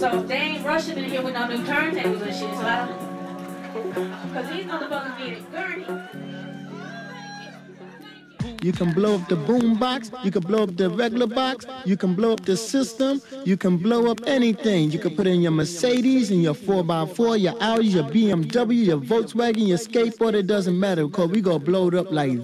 So they ain't rushing in here with no new turntables and shit, so I don't. Cause these motherfuckers need a gurney. You can blow up the boom box, you can blow up the regular box, you can blow up the system, you can blow up anything. You can put in your Mercedes and your 4x4, your Audi, your BMW, your Volkswagen, your skateboard, it doesn't matter because we gonna blow it up like